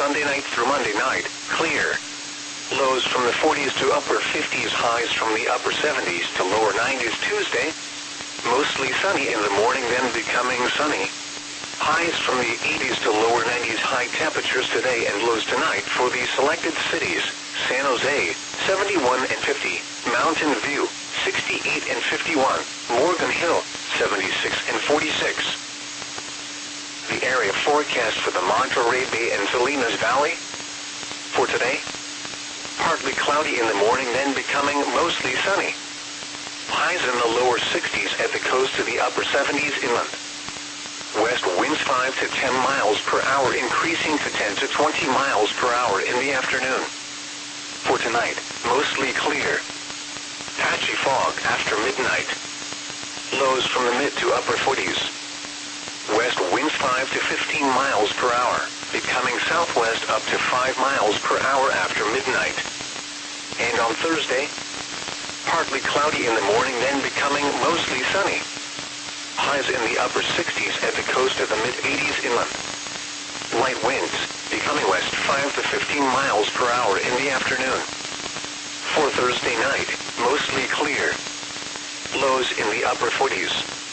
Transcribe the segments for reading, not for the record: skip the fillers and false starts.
Sunday night through Monday night, clear. Lows from the 40s to upper 50s, highs from the upper 70s to lower 90s Tuesday. Mostly sunny in the morning, then becoming sunny. Highs from the 80s to lower 90s, high temperatures today and lows tonight for the selected cities: San Jose, 71 and 50, Mountain View, 68 and 51, Morgan Hill, 76 and 46. The area forecast for the Monterey Bay and Salinas Valley. For today, partly cloudy in the morning, then becoming mostly sunny. Highs in the lower 60s at the coast to the upper 70s inland. West winds 5 to 10 miles per hour, increasing to 10 to 20 miles per hour in the afternoon. For tonight, mostly clear. Patchy fog after midnight. Lows from the mid to upper 40s. West winds 5 to 15 miles per hour, becoming southwest up to 5 miles per hour after midnight. And on Thursday, partly cloudy in the morning, then becoming mostly sunny. Highs in the upper 60s at the coast of the mid-80s inland. Light winds, becoming west 5 to 15 miles per hour in the afternoon. For Thursday night, mostly clear. Lows in the upper 40s.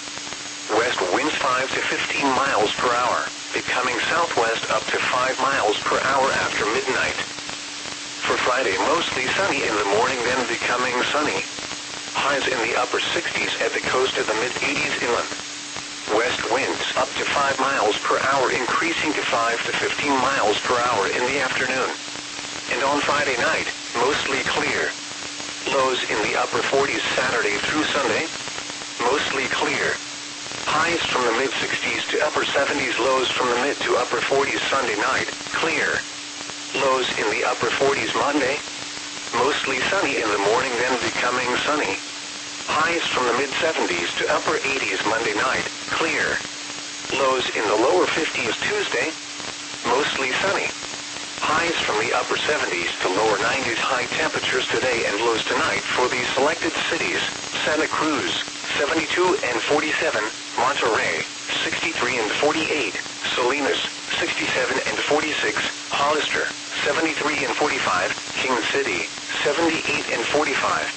West winds 5 to 15 miles per hour, becoming southwest up to 5 miles per hour after midnight. For Friday, mostly sunny in the morning, then becoming sunny. Highs in the upper 60s at the coast of the mid-80s inland. West winds up to 5 miles per hour, increasing to 5 to 15 miles per hour in the afternoon. And on Friday night, mostly clear. Lows in the upper 40s Saturday through Sunday. Mostly clear. Highs from the mid-60s to upper 70s, lows from the mid to upper 40s Sunday night, clear. Lows in the upper 40s Monday. Mostly sunny in the morning, then becoming sunny. Highs from the mid-70s to upper 80s Monday night, clear. Lows in the lower 50s Tuesday. Mostly sunny. Highs from the upper 70s to lower 90s, high temperatures today and lows tonight for the selected cities: Santa Cruz, 72 and 47, Monterey, 63 and 48, Salinas, 67 and 46, Hollister, 73 and 45, King City, 78 and 45.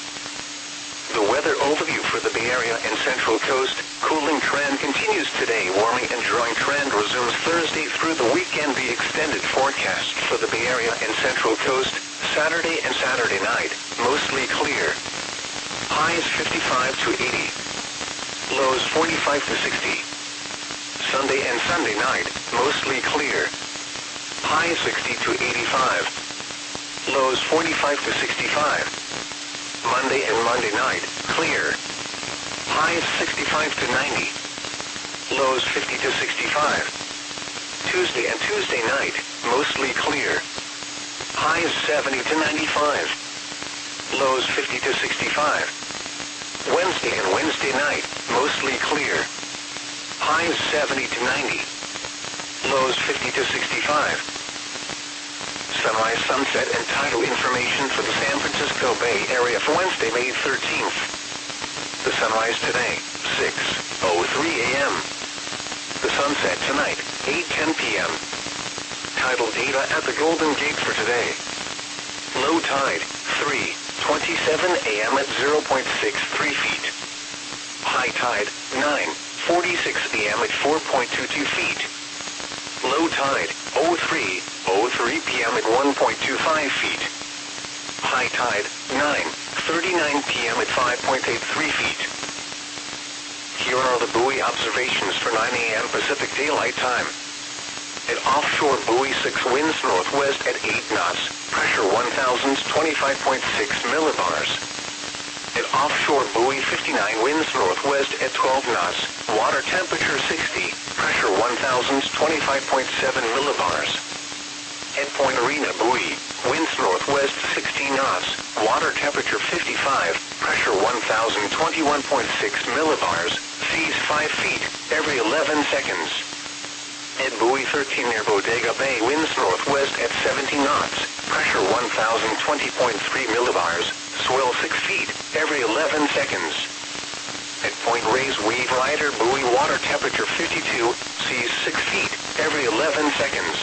The weather overview for the Bay Area and Central Coast. Cooling trend continues today. Warming and drying trend resumes Thursday through the weekend. The extended forecast for the Bay Area and Central Coast. Saturday and Saturday night, mostly clear. Highs 55 to 80. Lows 45 to 60. Sunday and Sunday night, mostly clear. Highs 60 to 85. Lows 45 to 65. Monday and Monday night, clear. Highs 65 to 90. Lows 50 to 65. Tuesday and Tuesday night, mostly clear. Highs 70 to 95. Lows 50 to 65. Wednesday and Wednesday night, mostly clear. Highs 70 to 90. Lows 50 to 65. Sunrise, sunset, and tidal information for the San Francisco Bay Area for Wednesday, May 13th. The sunrise today, 6:03 a.m. The sunset tonight, 8:10 p.m. Tidal data at the Golden Gate for today. Low tide, 3:27 a.m. at 0.63 feet. High tide, 9:46 a.m. at 4.22 feet. Low tide, 03:03 p.m. at 1.25 feet. High tide, 9:39 p.m. at 5.83 feet. Here are the buoy observations for 9 a.m. Pacific Daylight Time. At offshore buoy 6, winds northwest at 8 knots, pressure 1,025.6 millibars. At offshore buoy 59, winds northwest at 12 knots, water temperature 60, pressure 1,025.7 millibars. At Point Arena buoy, winds northwest 16 knots, water temperature 55, pressure 1,021.6 millibars, seas 5 feet every 11 seconds. At buoy 13 near Bodega Bay, winds northwest at 17 knots, pressure 1,020.3 millibars, swell 6 feet every 11 seconds. At Point Reyes Wave Rider buoy, water temperature 52, seas 6 feet every 11 seconds.